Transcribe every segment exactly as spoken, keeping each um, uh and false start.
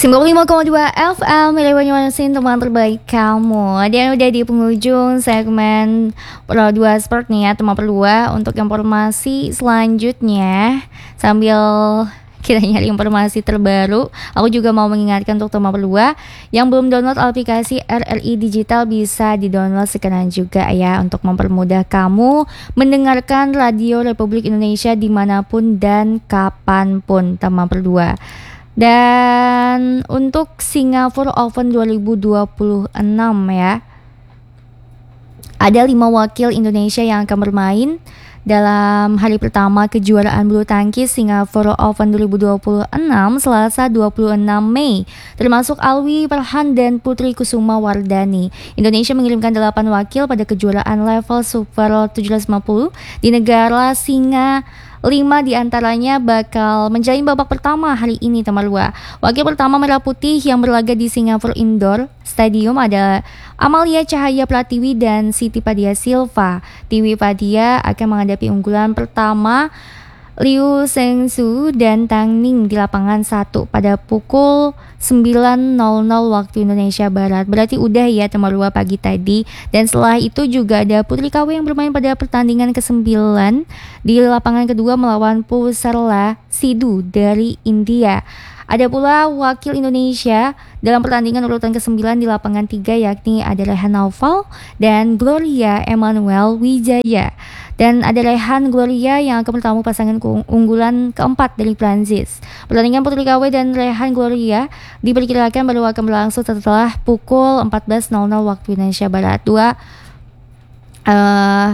sembilan puluh lima koma dua F M Milih Sin, teman terbaik kamu. Dan udah di penghujung segmen Pro dua Sport nih ya teman berdua. Untuk informasi selanjutnya, sambil kita nyari informasi terbaru, aku juga mau mengingatkan untuk teman berdua yang belum download aplikasi R R I Digital, bisa di-download sekarang juga ya, untuk mempermudah kamu mendengarkan Radio Republik Indonesia dimanapun dan kapanpun teman berdua. Dan untuk Singapore Open dua ribu dua puluh enam ya, ada lima wakil Indonesia yang akan bermain dalam hari pertama kejuaraan bulu tangkis Singapore Open dua ribu dua puluh enam Selasa dua puluh enam Mei, termasuk Alwi Farhan dan Putri Kusuma Wardani. Indonesia mengirimkan delapan wakil pada kejuaraan level Super tujuh ratus lima puluh di negara Singa. Lima diantaranya bakal menjalani babak pertama hari ini teman dua. Wakil pertama Merah Putih yang berlaga di Singapore Indoor Stadium adalah Amalia Cahaya Pratiwi dan Siti Padia Silva. Tiwi Padia akan menghadapi unggulan pertama Liu Shengsu dan Tang Ning di lapangan satu pada pukul sembilan nol nol waktu Indonesia Barat. Berarti udah ya teman dua pagi tadi. Dan setelah itu juga ada Putri K W yang bermain pada pertandingan kesembilan di lapangan kedua melawan Pusarla Sidhu dari India. Ada pula wakil Indonesia dalam pertandingan urutan kesembilan di lapangan tiga, yakni ada Rehan Naufal dan Gloria Emmanuel Wijaya. Dan ada Rehan Gloria yang akan bertemu pasangan unggulan keempat dari Prancis. Pertandingan Putri K W dan Rehan Gloria diperkirakan baru akan berlangsung setelah pukul empat belas nol nol waktu Indonesia Barat. Dua uh,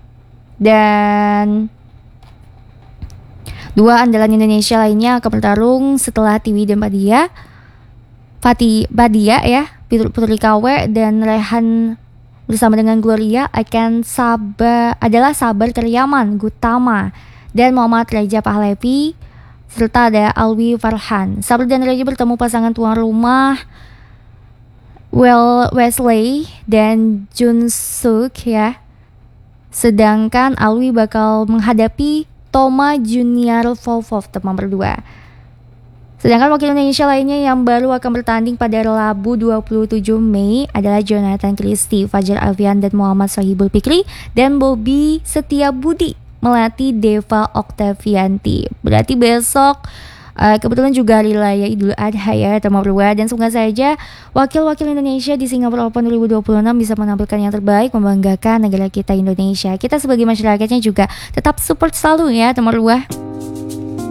dan Dua andalan Indonesia lainnya akan bertarung setelah Tiwi dan Padia. Fatih Padia ya, Putri K W dan Rehan bersama dengan Gloria akan sabar adalah Sabar Karyaman Gutama dan Muhammad Reja Pahlevi, serta ada Alwi Farhan. Sabar dan Reja bertemu pasangan tuan rumah Well Wesley dan Jun Suk ya. Sedangkan Alwi bakal menghadapi Toma Junior Volvov teman berdua. Sedangkan wakil Indonesia lainnya yang baru akan bertanding pada Rabu dua puluh tujuh Mei adalah Jonathan Christie, Fajar Alfian dan Muhammad Sohibul Fikri, dan Bobby Setiabudi melatih Deva Oktavianti. Berarti besok uh, kebetulan juga hari raya Idul Adha ya teman berdua. Dan semoga saja wakil-wakil Indonesia di Singapore Open dua ribu dua puluh enam bisa menampilkan yang terbaik, membanggakan negara kita Indonesia. Kita sebagai masyarakatnya juga tetap support selalu ya teman berdua.